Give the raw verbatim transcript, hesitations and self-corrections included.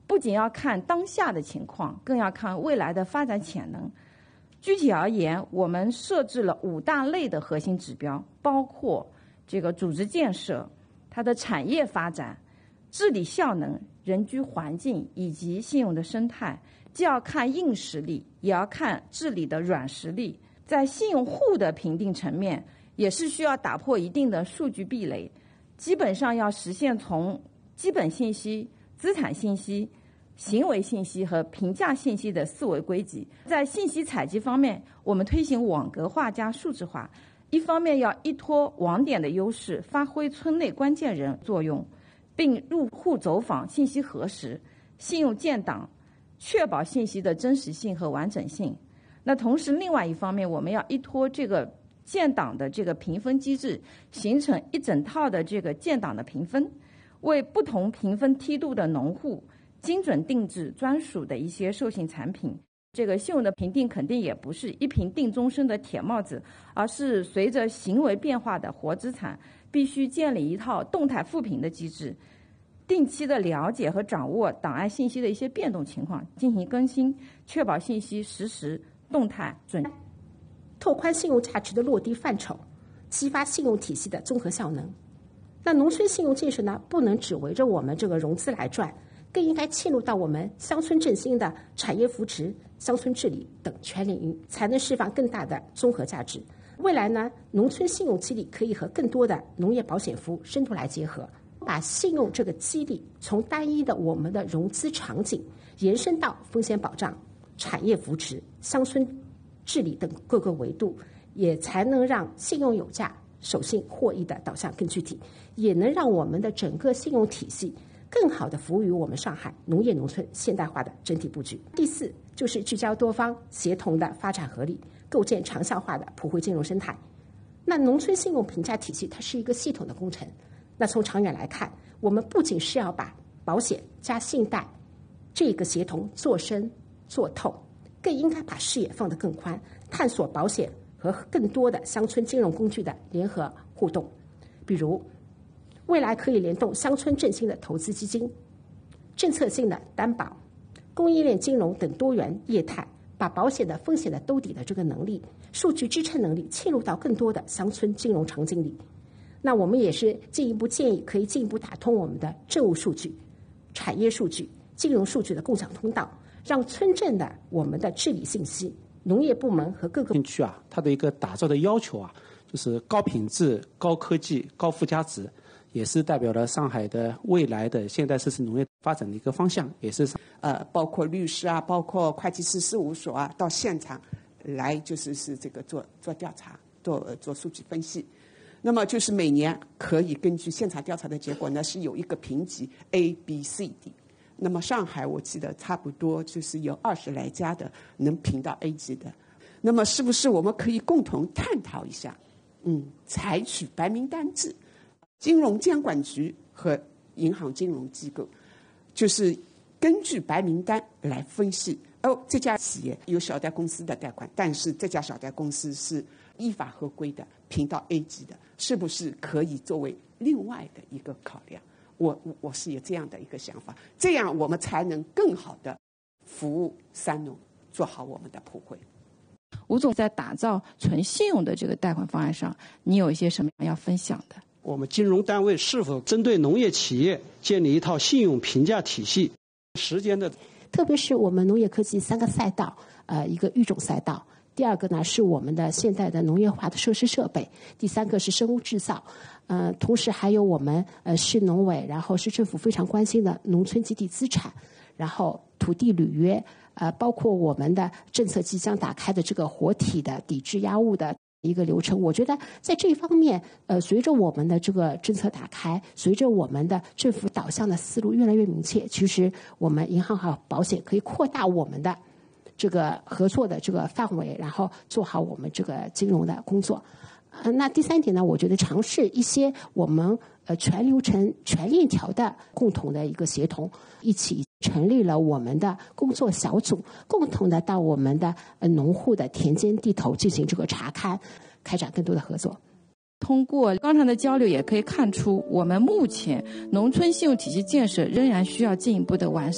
不仅要看当下的情况，更要看未来的发展潜能。具体而言，我们设置了五大类的核心指标，包括这个组织建设、它的产业发展、治理效能、人居环境以及信用的生态。既要看硬实力，也要看治理的软实力。在信用户的评定层面，也是需要打破一定的数据壁垒，基本上要实现从基本信息、资产信息、行为信息和评价信息的四维归集。在信息采集方面，我们推行网格化加数字化，一方面要依托网点的优势，发挥村内关键人作用，并入户走访、信息核实、信用建档，确保信息的真实性和完整性。那同时，另外一方面，我们要依托这个建档的这个评分机制，形成一整套的这个建档的评分，为不同评分梯度的农户精准定制专属的一些授信产品。这个信用的评定肯定也不是一评定终身的铁帽子，而是随着行为变化的活资产，必须建立一套动态复评的机制，定期的了解和掌握档案信息的一些变动情况，进行更新，确保信息实时、动态、准。 拓宽信用价值的落地范畴，激发信用体系的综合效能。那农村信用建设呢，不能只围着我们这个融资来转，更应该嵌入到我们乡村振兴的产业扶持、乡村治理等全领域，才能释放更大的综合价值。未来呢，农村信用激励可以和更多的农业保险服务深度来结合，把信用这个激励从单一的我们的融资场景延伸到风险保障、产业扶持、乡村治理等各个维度，也才能让信用有价、守信获益的导向更具体，也能让我们的整个信用体系更好地服务于我们上海农业农村现代化的整体布局。第四，就是聚焦多方协同的发展合力，构建长效化的普惠金融生态。那农村信用评价体系它是一个系统的工程，那从长远来看，我们不仅是要把保险加信贷这个协同做深做透，更应该把视野放得更宽，探索保险和更多的乡村金融工具的联合互动。比如未来可以联动乡村振兴的投资基金、政策性的担保、供应链金融等多元业态，把保险的风险的兜底的这个能力、数据支撑能力嵌入到更多的乡村金融场景里。那我们也是进一步建议，可以进一步打通我们的政务数据、产业数据、金融数据的共享通道，让村镇的我们的治理信息、农业部门和各个园区啊，它的一个打造的要求啊，就是高品质、高科技、高附加值，也是代表了上海的未来的现代设施农业发展的一个方向，也是呃，包括律师啊，包括会计师事务所啊，到现场来就是是这个做做调查，做做数据分析。那么就是每年可以根据现场调查的结果呢，是有一个评级 A、B、C、D。那么上海我记得差不多就是有二十来家的能评到 A 级的。那么是不是我们可以共同探讨一下，嗯，采取白名单制，金融监管局和银行金融机构就是根据白名单来分析，哦，这家企业有小贷公司的贷款，但是这家小贷公司是依法合规的，评到 A 级的，是不是可以作为另外的一个考量？我我是有这样的一个想法，这样我们才能更好的服务三农，做好我们的普惠。 吴总在打造纯信用的这个贷款方案上，你有一些什么要分享的？ 我们金融单位是否针对农业企业建立一套信用评价体系？时间的， 特别是我们农业科技三个赛道，呃，一个育种赛道。第二个呢是我们的现代的农业化的设施设备，第三个是生物制造，呃，同时还有我们呃市农委，然后市政府非常关心的农村集体资产，然后土地履约，呃，包括我们的政策即将打开的这个活体的抵制压物的一个流程。我觉得在这一方面，呃，随着我们的这个政策打开，随着我们的政府导向的思路越来越明确，其实我们银行和保险可以扩大我们的这个合作的这个范围，然后做好我们这个金融的工作。呃，那第三点呢，我觉得尝试一些我们呃全流程、全链条的共同的一个协同，一起成立了我们的工作小组，共同的到我们的呃农户的田间地头进行这个查勘，开展更多的合作。 通过刚才的交流，也可以看出，我们目前农村信用体系建设仍然需要进一步的完善。